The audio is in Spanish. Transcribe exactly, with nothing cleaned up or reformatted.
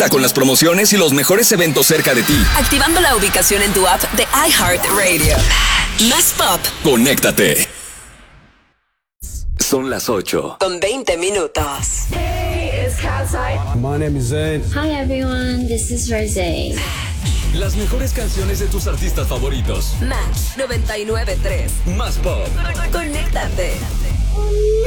Conecta con las promociones y los mejores eventos cerca de ti. Activando la ubicación en tu app de iHeartRadio. Más pop. Conéctate. Son las ocho. Con veinte minutos. Hey, it's Katsai. My name is Zayn. Hi everyone, this is Rosé. Las mejores canciones de tus artistas favoritos. Match noventa y nueve punto tres. Más pop. Conéctate.